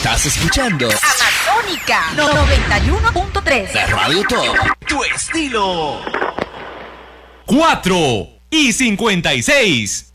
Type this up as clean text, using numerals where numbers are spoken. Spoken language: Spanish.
Estás escuchando Amazónica 91.3. de Radio Top. Tu estilo. 4:56.